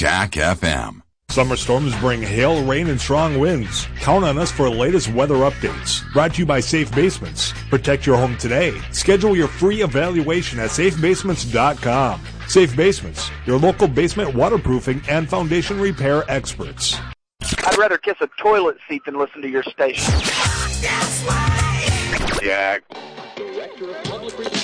Jack FM. Summer storms bring hail, rain, and strong winds. Count on us for the latest weather updates. Brought to you by Safe Basements. Protect your home today. Schedule your free evaluation at safebasements.com. Safe Basements, your local basement waterproofing and foundation repair experts. I'd rather kiss a toilet seat than listen to your station. Jack. Director of Public Relations.